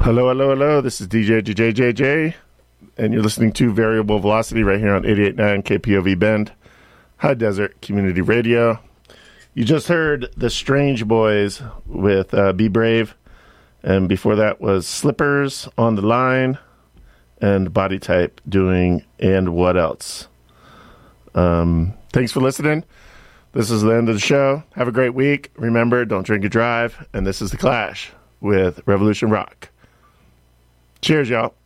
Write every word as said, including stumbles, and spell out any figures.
Hello, hello, hello. This is D J J J J, and you're listening to Variable Velocity right here on eighty-eight point nine K P O V Bend, High Desert Community Radio. You just heard the Strange Boys with uh, Be Brave, and before that was Slippers on the Line, and Body Type doing And What Else. Um, thanks for listening. This is the end of the show. Have a great week. Remember, don't drink and drive. And this is The Clash with Revolution Rock. Cheers, y'all.